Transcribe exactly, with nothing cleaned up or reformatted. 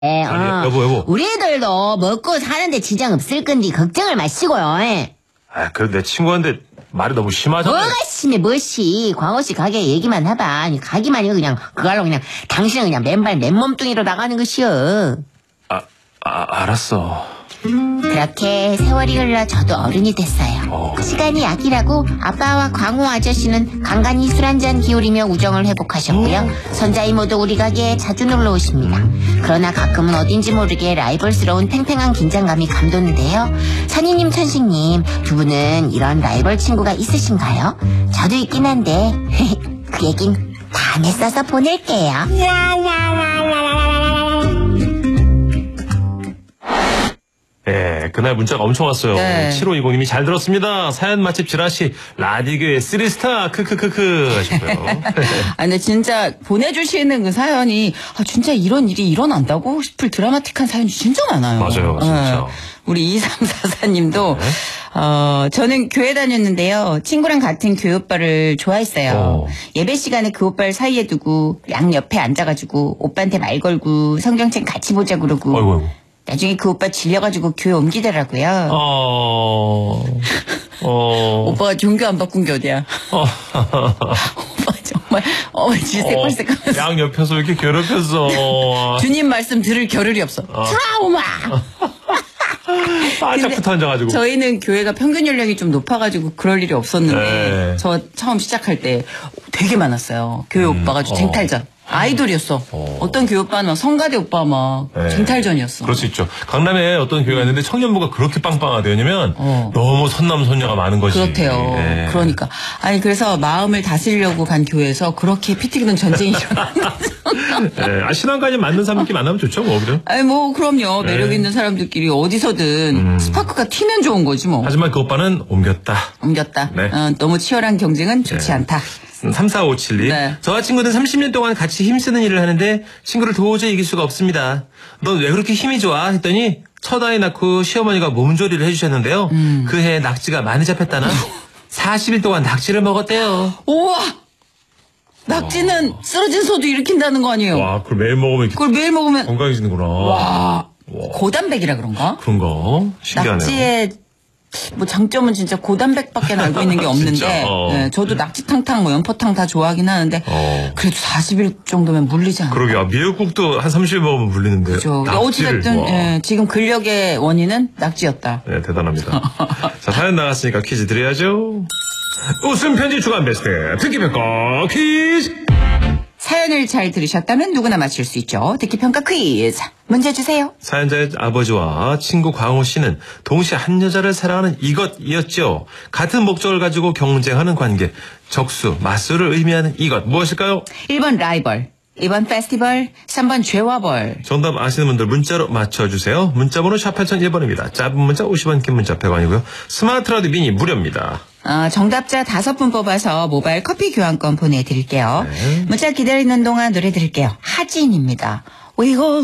에, 아니, 어. 여보, 여보. 우리들도 먹고 사는데 지장 없을 건지 걱정을 마시고요. 에. 아, 그래도 내 친구한테 말이 너무 심하잖아. 뭐가 심해, 뭐시. 광호씨 가게 얘기만 해봐. 가기만 이거 그냥, 그걸로 그냥, 당신은 그냥 맨발 맨몸뚱이로 나가는 것이여. 아, 아, 알았어. 그렇게 세월이 흘러 저도 어른이 됐어요. 어. 시간이 약이라고 아빠와 광호 아저씨는 간간히 술 한잔 기울이며 우정을 회복하셨고요. 손자이 모두 우리 가게에 자주 놀러 오십니다. 그러나 가끔은 어딘지 모르게 라이벌스러운 팽팽한 긴장감이 감도는데요. 선희님, 천식님, 두 분은 이런 라이벌 친구가 있으신가요? 저도 있긴 한데 그 얘긴 다음에 써서 보낼게요. 예, 그날 문자가 엄청 왔어요. 네. 칠오이공님이 잘 들었습니다. 사연 맛집 지라시 라디교의 쓰리스타 크크크크 하시고요. 아, 근데 진짜 보내주시는 그 사연이, 아, 진짜 이런 일이 일어난다고 싶을 드라마틱한 사연이 진짜 많아요. 맞아요, 진짜. 예. 우리 이삼사사님도, 네. 어, 저는 교회 다녔는데요. 친구랑 같은 교회 오빠를 좋아했어요. 어. 예배 시간에 그 오빠를 사이에 두고 양 옆에 앉아가지고 오빠한테 말 걸고 성경책 같이 보자 그러고. 어이구, 어이구. 나중에 그 오빠 질려가지고 교회 옮기더라고요. 어, 어, 오빠가 종교 안 바꾼 게 어디야. 어, 오빠 정말 어 질색팔색하면서 양 옆에서 이렇게 괴롭혔어. 주님 말씀 들을 겨를이 없어. 트라우마. 바짝부터 앉아가지고. 저희는 교회가 평균 연령이 좀 높아가지고 그럴 일이 없었는데 네. 저 처음 시작할 때 되게 많았어요. 교회 음, 오빠가 아주 어. 쟁탈전. 아이돌이었어. 어. 어떤 교회 오빠는 막 성가대 오빠 막 네. 쟁탈전이었어. 그럴 수 있죠. 강남에 어떤 교회가 있는데 청년부가 그렇게 빵빵하대요. 왜냐면 어. 너무 선남선녀가 많은 것이. 그렇대요. 네. 그러니까. 아니, 그래서 마음을 다스리려고 간 교회에서 그렇게 피 튀기는 전쟁이 일어난 거죠. 네. 아, 신앙까지 맞는 사람끼리 만나면 좋죠, 뭐, 그죠? 아니, 뭐, 그럼요. 매력 네. 있는 사람들끼리 어디서든 음. 스파크가 튀면 좋은 거지 뭐. 하지만 그 오빠는 옮겼다. 옮겼다. 네. 어, 너무 치열한 경쟁은 좋지 네. 않다. 삼사오칠이 네. 저와 친구는 삼십 년 동안 같이 힘쓰는 일을 하는데 친구를 도저히 이길 수가 없습니다. 넌 왜 그렇게 힘이 좋아? 했더니 첫 아이 낳고 시어머니가 몸조리를 해주셨는데요. 음. 그해 낙지가 많이 잡혔다나 사십 일 동안 낙지를 먹었대요. 우와! 낙지는 쓰러진 소도 일으킨다는 거 아니에요? 와, 그걸 매일 먹으면 이렇게 그걸 매일 먹으면, 건강해지는구나. 와, 와. 고단백이라 그런가? 그런 거 신기하네요. 낙지의 뭐 장점은 진짜 고단백밖에 알고 있는 게 없는데, 진짜, 어. 네, 저도 낙지탕탕, 뭐 연포탕 다 좋아하긴 하는데, 어. 그래도 사십 일 정도면 물리지 않아요. 그러게요. 미역국도 한 삼십 일 먹으면 물리는데. 그죠. 낙지를, 어찌됐든, 와. 예, 지금 근력의 원인은 낙지였다. 네, 대단합니다. 자, 사연 나갔으니까 퀴즈 드려야죠. 웃음 편지 주간 베스트 듣기평가 퀴즈. 사연을 잘 들으셨다면 누구나 맞힐 수 있죠. 듣기평가 퀴즈. 문제 주세요. 사연자의 아버지와 친구 광호 씨는 동시에 한 여자를 사랑하는 이것이었죠. 같은 목적을 가지고 경쟁하는 관계. 적수, 맞수를 의미하는 이것 무엇일까요? 일 번 라이벌, 이 번 페스티벌, 삼 번 죄와벌. 정답 아시는 분들 문자로 맞춰주세요. 문자번호 샵 팔공공일 번입니다. 짧은 문자 오십 원, 긴 문자 백 원이고요. 스마트 라디오 미니 무료입니다. 어, 정답자 다섯 분 뽑아서 모바일 커피 교환권 보내드릴게요. 네. 문자 기다리는 동안 노래 들을게요. 하진입니다. We all